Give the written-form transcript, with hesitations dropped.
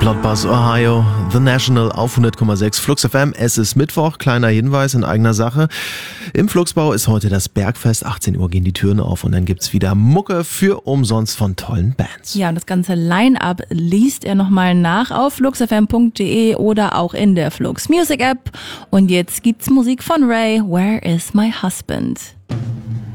Bloodbath, Ohio, The National auf 100,6 Flux FM. Es ist Mittwoch, kleiner Hinweis in eigener Sache. Im Fluxbau ist heute das Bergfest, 18 Uhr gehen die Türen auf und dann gibt's wieder Mucke für umsonst von tollen Bands. Ja, und das ganze Line-Up liest ihr nochmal nach auf fluxfm.de oder auch in der Flux Music App. Und jetzt gibt's Musik von Ray, Where is my husband?